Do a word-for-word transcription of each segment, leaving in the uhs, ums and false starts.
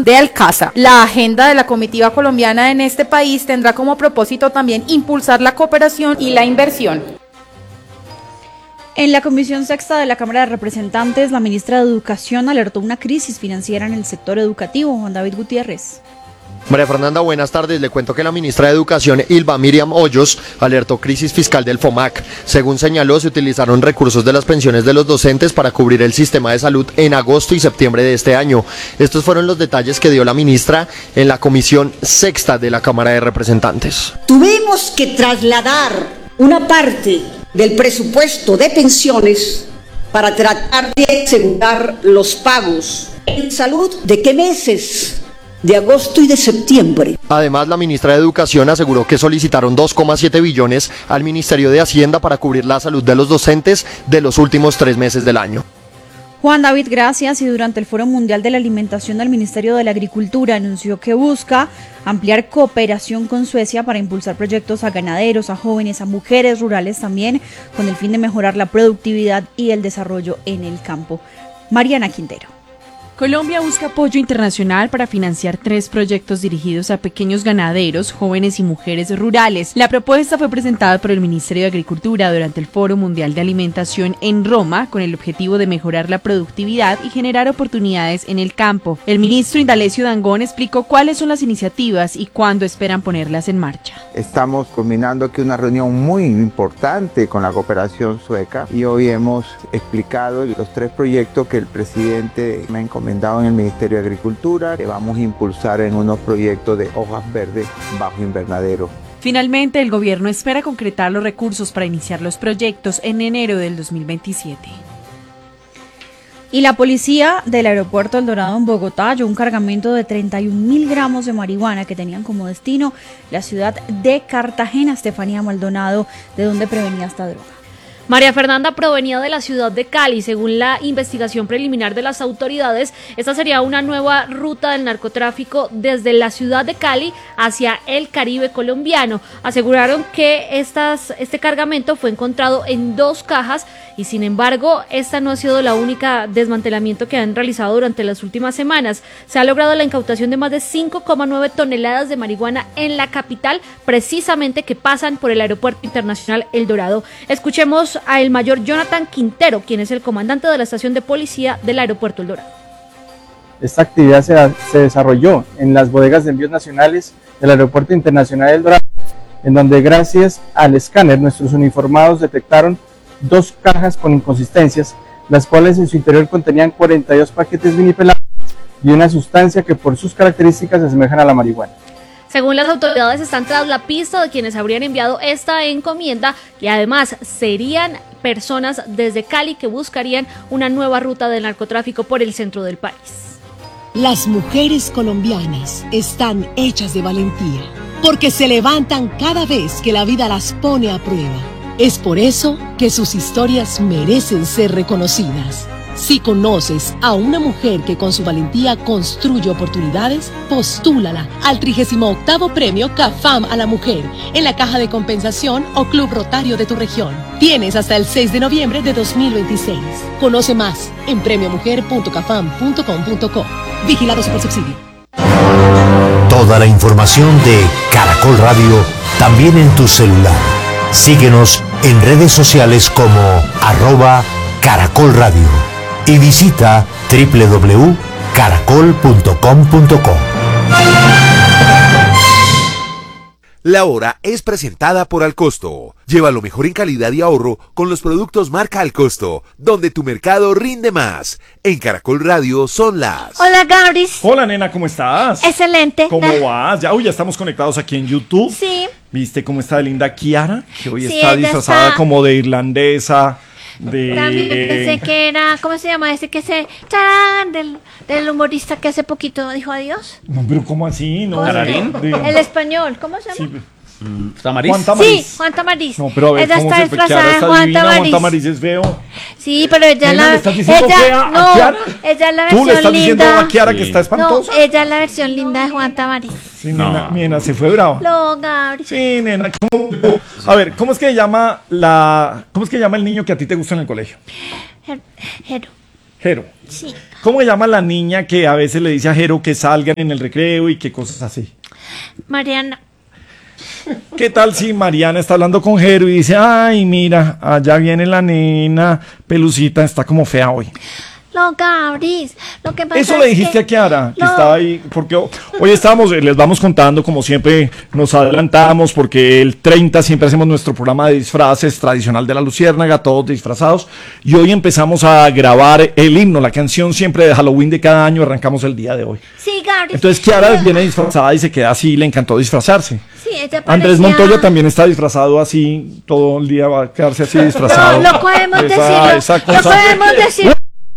de Alcázar. La agenda de la comitiva colombiana en este país tendrá como propósito también impulsar la cooperación y la inversión. En la Comisión Sexta de la Cámara de Representantes, la ministra de Educación alertó una crisis financiera en el sector educativo. Juan David Gutiérrez. María Fernanda, buenas tardes. Le cuento que la ministra de Educación, Ylva Miriam Hoyos, alertó crisis fiscal del FOMAC. Según señaló, se utilizaron recursos de las pensiones de los docentes para cubrir el sistema de salud en agosto y septiembre de este año. Estos fueron los detalles que dio la ministra en la Comisión Sexta de la Cámara de Representantes. Tuvimos que trasladar una parte del presupuesto de pensiones para tratar de asegurar los pagos en salud. ¿De qué meses? De agosto y de septiembre. Además, la ministra de Educación aseguró que solicitaron dos coma siete billones al Ministerio de Hacienda para cubrir la salud de los docentes de los últimos tres meses del año. Juan David, gracias. Y durante el Foro Mundial de la Alimentación del Ministerio de la Agricultura anunció que busca ampliar cooperación con Suecia para impulsar proyectos a ganaderos, a jóvenes, a mujeres rurales también, con el fin de mejorar la productividad y el desarrollo en el campo. Mariana Quintero. Colombia busca apoyo internacional para financiar tres proyectos dirigidos a pequeños ganaderos, jóvenes y mujeres rurales. La propuesta fue presentada por el Ministerio de Agricultura durante el Foro Mundial de Alimentación en Roma, con el objetivo de mejorar la productividad y generar oportunidades en el campo. El ministro Indalecio Dangond explicó cuáles son las iniciativas y cuándo esperan ponerlas en marcha. Estamos culminando aquí una reunión muy importante con la cooperación sueca y hoy hemos explicado los tres proyectos que el presidente me ha encomendado en el Ministerio de Agricultura, que vamos a impulsar en unos proyectos de hojas verdes bajo invernadero. Finalmente, el gobierno espera concretar los recursos para iniciar los proyectos en enero del dos mil veintisiete. Y la policía del aeropuerto El Dorado en Bogotá halló un cargamento de treinta y un mil gramos de marihuana que tenían como destino la ciudad de Cartagena. Estefanía Maldonado, ¿de dónde prevenía esta droga? María Fernanda provenía de la ciudad de Cali. Según la investigación preliminar de las autoridades, esta sería una nueva ruta del narcotráfico desde la ciudad de Cali hacia el Caribe colombiano. Aseguraron que estas, este cargamento fue encontrado en dos cajas y, sin embargo, esta no ha sido la única desmantelamiento que han realizado durante las últimas semanas. Se ha logrado la incautación de más de cinco coma nueve toneladas de marihuana en la capital, precisamente que pasan por el Aeropuerto Internacional El Dorado. Escuchemos a el mayor Jonathan Quintero, quien es el comandante de la estación de policía del Aeropuerto El Dorado. Esta actividad se, se desarrolló en las bodegas de envíos nacionales del Aeropuerto Internacional El Dorado, en donde gracias al escáner nuestros uniformados detectaron dos cajas con inconsistencias, las cuales en su interior contenían cuarenta y dos paquetes vinipelados y una sustancia que por sus características se asemejan a la marihuana. Según las autoridades, están tras la pista de quienes habrían enviado esta encomienda y además serían personas desde Cali que buscarían una nueva ruta del narcotráfico por el centro del país. Las mujeres colombianas están hechas de valentía porque se levantan cada vez que la vida las pone a prueba. Es por eso que sus historias merecen ser reconocidas. Si conoces a una mujer que con su valentía construye oportunidades, postúlala al trigésimo octavo Premio CAFAM a la Mujer en la Caja de Compensación o Club Rotario de tu región. Tienes hasta el seis de noviembre de dos mil veintiséis. Conoce más en premio mujer punto cafam punto com punto co. Vigilado Supersubsidio. Toda la información de Caracol Radio también en tu celular. Síguenos en redes sociales como arroba Caracol Radio. Y visita doble u doble u doble u punto caracol punto com punto co. La hora es presentada por Alcosto. Lleva lo mejor en calidad y ahorro con los productos marca Alcosto, donde tu mercado rinde más. En Caracol Radio son las... Hola, Gabris. Hola, nena, ¿cómo estás? Excelente. ¿Cómo vas? Ya, uy, ya estamos conectados aquí en YouTube. Sí. ¿Viste cómo está de linda Kiara? Que hoy Sí, está ella disfrazada está- como de irlandesa. De... También pensé que era, ¿cómo se llama ese que se... ¡Tarán! Del, del humorista que hace poquito dijo adiós. No, pero ¿cómo así? No, ¿Cómo se- De- El español, ¿cómo se llama? Sí, ¿Tamariz? Juan Tamariz. Sí, Juan Tamariz. No, pero a ver, ella ¿cómo está se fue? Kiara disfrazada de está Juan divina, Juan Tamariz. Tamariz es feo. Sí, pero ella Nena, la... ¿le estás diciendo ella, fea a no, Kiara? ella es la ¿Tú versión le estás diciendo linda. a Kiara que está espantosa? No, ella es la versión linda de Juan Tamariz. Sí, nena, nena, se fue brava. No, Gabriel. Sí, nena, ¿cómo? A ver, ¿cómo es que llama la... ¿Cómo es que llama el niño que a ti te gusta en el colegio? Jero. Jero. Jero. Sí. ¿Cómo se llama la niña que a veces le dice a Jero que salgan en el recreo y que cosas así? Mariana. ¿Qué tal si Mariana está hablando con Jero y dice, ay, mira, allá viene la nena, Pelucita, está como fea hoy? No, Gabris, lo que pasa Eso es le dijiste que a Kiara, que no. estaba ahí, porque hoy estábamos, les vamos contando, como siempre nos adelantamos, porque el treinta siempre hacemos nuestro programa de disfraces tradicional de la Luciérnaga, todos disfrazados, y hoy empezamos a grabar el himno, la canción siempre de Halloween de cada año, arrancamos el día de hoy. Sí, Gabris. Entonces Kiara viene disfrazada y se queda así, le encantó disfrazarse. Sí, ella Andrés parecía- Montoya también está disfrazado así, todo el día va a quedarse así disfrazado. No, no podemos Esa- decirlo. esa No cosa- podemos decirlo.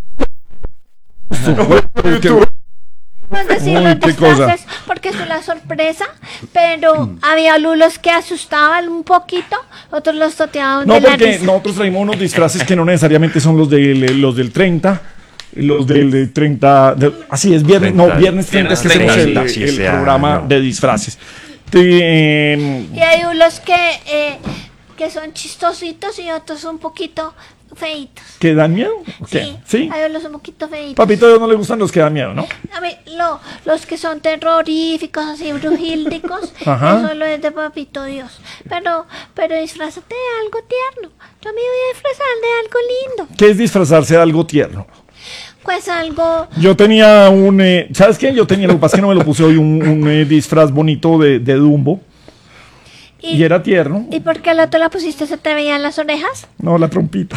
Qué- Podemos decir Uy, los qué cosa. disfraces porque es una sorpresa, pero había algunos que asustaban un poquito, otros los toteaban No, de la porque risa. nosotros traemos unos disfraces que no necesariamente son los del, los del treinta, los del de treinta, de- así es, viernes, no, treinta, viernes treinta es que treinta, hacemos el, sí, el sí, programa año. de disfraces. Te- Y hay unos que, eh, que son chistositos y otros un poquito feitos. ¿Que dan miedo? ¿O qué? Sí, ¿Sí? hay unos un poquito feitos. Papito, a Dios no le gustan los que dan miedo, ¿no? A mí, lo- los que son terroríficos, así brujíldicos, Ajá. eso lo es de Papito Dios. Pero, pero disfrázate de algo tierno. Yo me voy a disfrazar de algo lindo. ¿Qué es disfrazarse de algo tierno? Pues algo... Yo tenía un, eh, ¿sabes qué? Yo tenía, lo que pasa es que no me lo puse hoy, un, un, eh, disfraz bonito de, de Dumbo. Y, y era tierno. ¿Y por qué al otro la pusiste? ¿Se te veían las orejas? No, la trompita.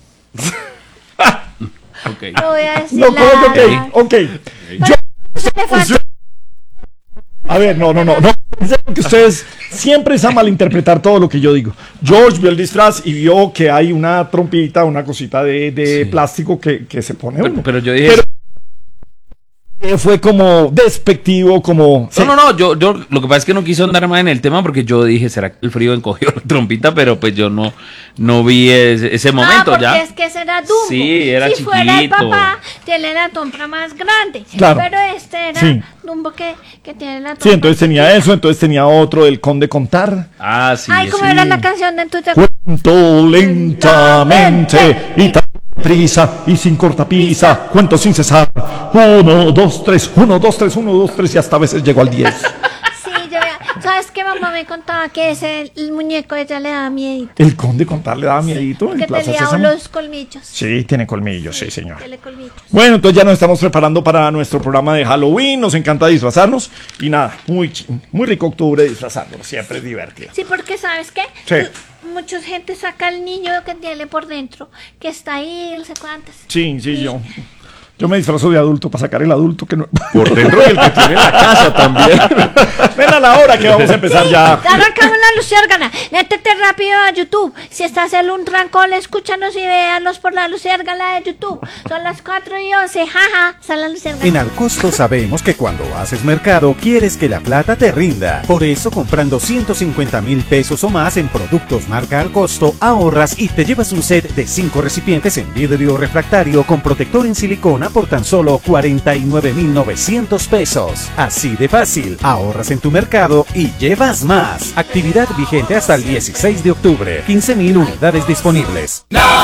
Okay. No voy a decir No, ¿cómo que la- ok? Ok. Yo, Me falta- a ver, no, no, no, no. Que ustedes siempre es a malinterpretar todo lo que yo digo. George vio el disfraz y vio que hay una trompita, una cosita de, de plástico que, que se pone uno. Pero, pero yo dije... Pero, eh, fue como despectivo, como... No, no, no, yo, yo lo que pasa es que no quiso andar más en el tema porque yo dije, ¿será que el frío encogió la trompita? Pero pues yo no, no vi ese, ese momento ah, porque ya. es que ese era Dumbo. Sí, era si fuera el chiquito. papá, tiene la trompa más grande. Claro. Pero este era Sí. Dumbo que, que tiene la trompa. Sí, entonces tenía eso, entonces tenía otro, el Conde Contar. Ah, sí. Ay, ¿cómo sí. era la canción de tu te Cuento lentamente y tan prisa y sin cortapisa, cuento sin cesar. Uno, dos, tres, uno, dos, tres, uno, dos, tres y hasta a veces llego al diez. Sí, yo ya- ¿sabes qué? Mamá me contaba que ese el muñeco ella le daba miedito. El Conde Contar le daba miedito en Que Plaza tenía Sésamo. los colmillos. Sí, tiene colmillos, sí, señor. Tiene colmillos. Bueno, entonces ya nos estamos preparando para nuestro programa de Halloween. Nos encanta disfrazarnos. Y nada, muy, ch- muy rico octubre disfrazándonos. Siempre es divertido. Sí, porque ¿sabes qué? Sí. Mucha gente saca al niño que tiene por dentro, que está ahí, no sé cuántas. Sí, sí, yo. Yo me disfrazo de adulto para sacar el adulto que no. Por dentro y el que tiene en la casa también. Ven a la hora que vamos a empezar ya. Arrancamos la luciérgana. Métete rápido a YouTube. Si estás en un rancón, escúchanos y véanos por la luciérgana de YouTube. Son las cuatro y once. Jaja, sale la luciérgana. En Alcosto sabemos que cuando haces mercado quieres que la plata te rinda. Por eso comprando ciento cincuenta mil pesos o más en productos marca Alcosto ahorras y te llevas un set de cinco recipientes en vidrio refractario con protector en silicona por tan solo cuarenta y nueve mil novecientos pesos. Así de fácil, ahorras en tu mercado y llevas más. Actividad vigente hasta el dieciséis de octubre. quince mil unidades disponibles.